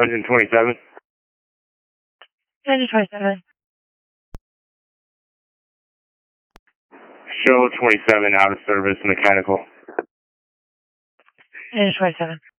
Engine 27. Engine 27. Show 27 out of service, mechanical. Engine 27.